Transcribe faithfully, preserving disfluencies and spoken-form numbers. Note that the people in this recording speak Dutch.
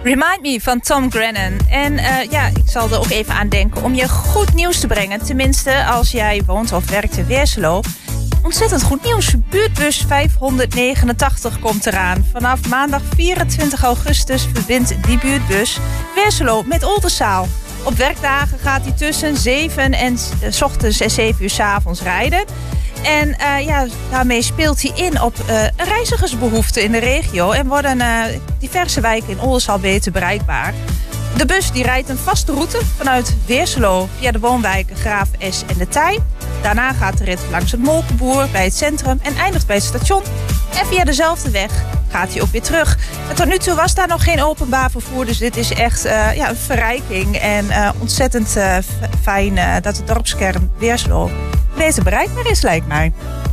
Remind Me van Tom Grennan. En uh, ja, ik zal er ook even aan denken om je goed nieuws te brengen. Tenminste, als jij woont of werkt in Weerselo. Ontzettend goed nieuws. Buurtbus vijfhonderdnegenentachtig komt eraan. Vanaf maandag vierentwintig augustus verbindt die buurtbus Weerselo met Oldenzaal. Op werkdagen gaat hij tussen zeven en, uh, 's ochtends en zeven uur 's avonds rijden. En uh, ja, daarmee speelt hij in op uh, reizigersbehoeften in de regio. En worden uh, diverse wijken in Oldenzaal beter bereikbaar. De bus die rijdt een vaste route vanuit Weerselo via de woonwijken Graaf S en de Tij. Daarna gaat de rit langs het Molkenboer bij het centrum en eindigt bij het station. En via dezelfde weg gaat hij ook weer terug. En tot nu toe was daar nog geen openbaar vervoer. Dus dit is echt uh, ja, een verrijking. En uh, ontzettend uh, fijn uh, dat de dorpskern Weerselo beter bereikbaar is, lijkt mij.